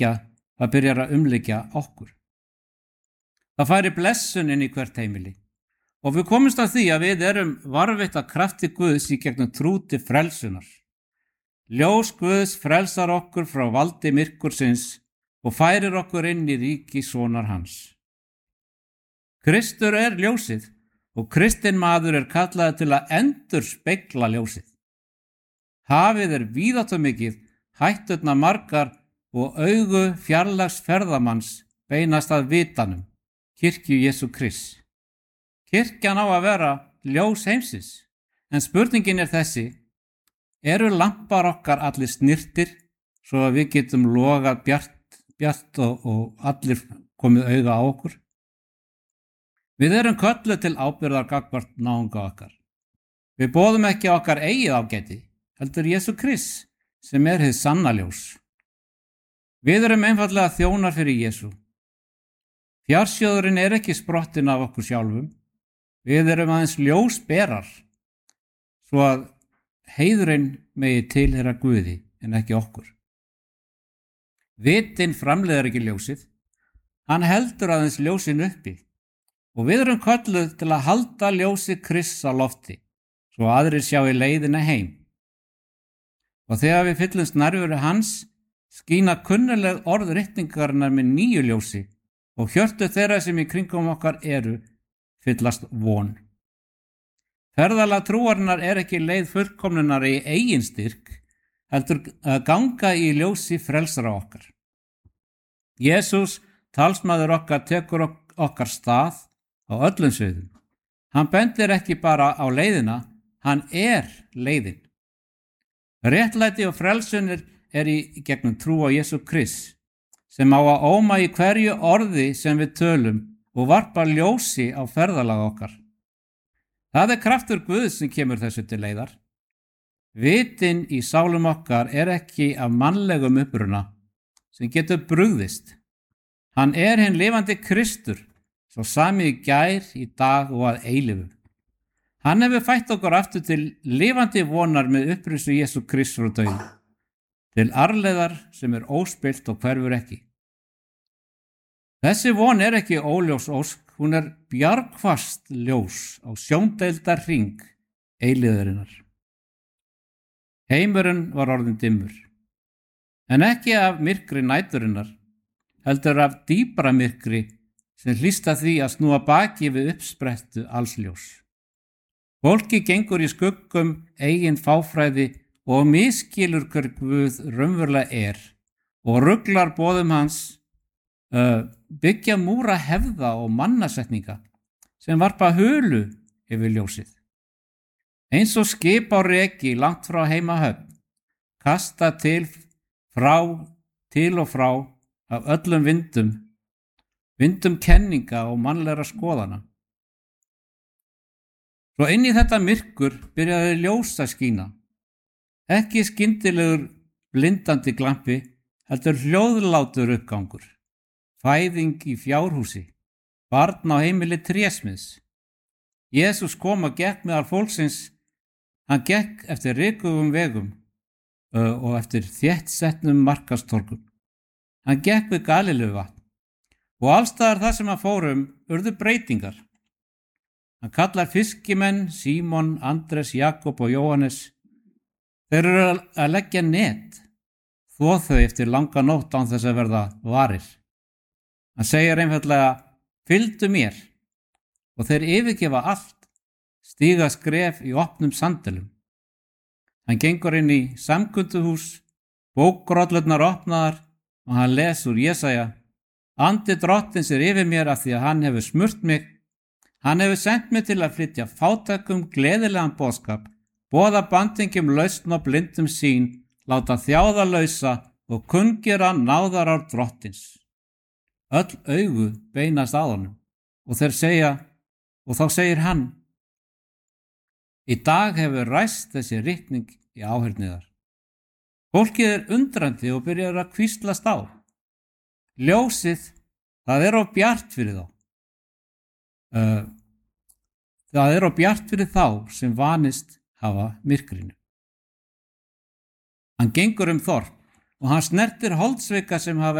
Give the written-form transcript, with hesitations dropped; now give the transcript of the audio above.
það byrjar að umlykja okkur. Það færi blessun inn í hvert heimili og við komumst að því að við erum varðveitt af krafti Guðs í gegnum trú til frelsunar. Ljós Guðs frelsar okkur frá valdi myrkursins og færir okkur inn í ríki sonar hans. Kristur er ljósið og kristinn maður er kallaður til að endurspegla ljósið. Hafið er víðáttumikið, hætturnar margar og augu fjarlægs ferðamanns beinast að vitanum, kirkju Jesú Krists. Kirkjan á að vera ljós heimsins, en spurningin er þessi: eru lampar okkar allir snirtir svo að við getum logað bjart og allir komið auga á okkur? Við erum kölluð til ábyrgðar gagnvart náunga okkar. Við boðum ekki okkar eigið ágæti, heldur Jesú Krists sem er hið sanna ljós. Við erum einfaldlega þjónar fyrir Jesú. Fjársjóðurinn er ekki sprottin af okkur sjálfum. Við erum aðeins ljósberar, svo að heiðurinn megi tilheyra Guði en ekki okkur. Vitinn framleiðir ekki ljósið, hann heldur aðeins ljósin uppi og við erum kölluð til að halda ljósi Krists á lofti, svo aðrir sjá í leiðina heim. Og þegar við fyllumst nærveru hans, skína kunnuleg orð ritningarinnar með nýju ljósi og hjörtu þeirra sem í kringum okkar eru fyllast von. Ferðalag trúarinnar er ekki leið fullkomnunar í eigin styrk, heldur að ganga í ljósi frelsara okkar. Jesús, talsmaður okkar, tekur okkar stað á öllum sviðum. Hann bendir ekki bara á leiðina, hann er leiðin. Réttlæti og frelsun er í gegnum trú á Jesú Krist, sem á að óma í hverju orði sem við tölum og varpa ljósi á ferðalag okkar. Það er kraftur Guðs sem kemur þessu til leiðar. Vitinn í sálum okkar er ekki af mannlegum uppruna sem getur brugðist. Hann er hinn lifandi Kristur, svo sami í gær, í dag og að eilífu. Hann hefur fætt okkur aftur til lifandi vonar með upprisu Jesú Krists frá dauðum, til arfleiðar sem er óspillt og hverfur ekki. Þessi von er ekki óljós ósk, hún er bjargfast ljós á sjóndeildar hring eilíðarinnar. Heimurinn var orðinn dimmur, en ekki af myrkri næturinnar, heldur af dýpra myrkri sem hlýsta því að snúa baki við uppsprettu alls ljós. Fólki gengur í skuggum eigin fáfræði og misskilur hver Guð raunverulega er og ruglar boðum hans, byggja múra hefða og mannasetninga sem varpa hulu yfir ljósið. Eins og skip á reki langt frá heimahöfn, kasta til og frá af öllum vindum kenninga og mannlegra skoðana. Svo inn í þetta myrkur byrjaði ljós að skína. Ekki skyndilegur blindandi glampi, heldur hljóðlátur uppgangur. Fæðing í fjárhúsi, barn á heimili trésmiðs. Jesús kom og gekk meðal fólksins, hann gekk eftir rykugum vegum og eftir þéttsetnum markastorgum. Hann gekk við Galileuvatn og allstaðar þar sem hann fórum urðu breytingar. Hann kallar fiskimenn, Símon, Andres, Jakob og Jóhannes. Þeir eru að leggja net, þvo þau eftir langa nótt án þess að verða varir. Hann segir einfaldlega, fylgdu mér, og þeir yfirgefa allt, stíga skref í opnum sandölum. Hann gengur inn í samkunduhús, bókrollurnar opnaðar og hann les úr Jesaja. Andi drottins er yfir mér af því að hann hefur smurt mig. Hann hefur sendt mig til að flytja fátækum gleðilegan boðskap, boða bandingjum lausn og blindum sýn, láta þjáða lausa og kunngera náðarár drottins. Öll augu beinast að honum og þá segir hann: í dag hefur ræst þessi ritning í áheyrniðar. Fólkið er undrandi og byrjar að hvíslast á. Ljósið, það er of bjart fyrir þá. Það er of bjart fyrir þá sem vanist hafa myrkrinu. Hann gengur þorp og hann snertir holdsveika sem hafa